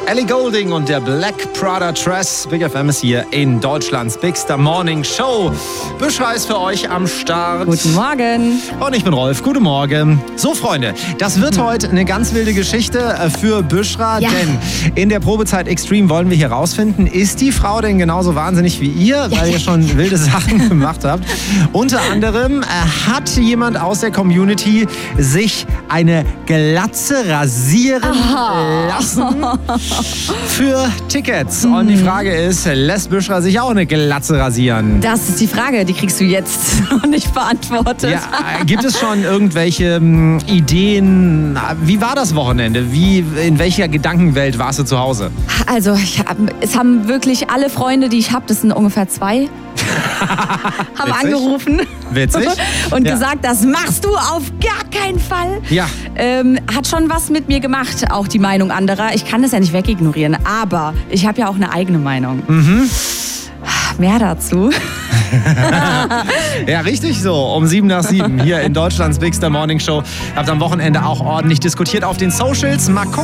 Ellie Goulding und der Black Prada Dress. Big FM ist hier in Deutschlands Bigster Morning Show. Büschra ist für euch am Start. Guten Morgen. Und ich bin Rolf. Guten Morgen. So, Freunde, das wird heute eine ganz wilde Geschichte für Büschra. Ja. Denn in der Probezeit Extreme wollen wir hier rausfinden, ist die Frau denn genauso wahnsinnig wie ihr, weil ihr schon wilde Sachen gemacht habt. Unter anderem hat jemand aus der Community sich eine Glatze rasieren lassen für Tickets. Und die Frage ist, lässt Büschra sich auch eine Glatze rasieren? Das ist die Frage, die kriegst du jetzt noch nicht beantwortet. Ja, gibt es schon irgendwelche Ideen? Wie war das Wochenende? In welcher Gedankenwelt warst du zu Hause? Also, es haben wirklich alle Freunde, die ich habe, das sind ungefähr 2, haben Witzig. angerufen. Witzig. Und gesagt, das machst du auf gar keinen Fall. Ja. Hat schon was mit mir gemacht, auch die Meinung anderer. Ich kann das ja nicht wegignorieren, aber ich habe ja auch eine eigene Meinung. Mehr dazu. Ja, richtig so. Um 7:07 hier in Deutschlands Bigster Morning Show. Habt am Wochenende auch ordentlich diskutiert auf den Socials. Mal gucken.